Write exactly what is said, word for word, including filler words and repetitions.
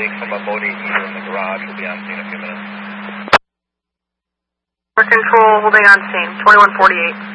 leak from a Bodie heater in the garage. We'll be on scene in a few minutes. For control, holding on scene, twenty-one forty-eight.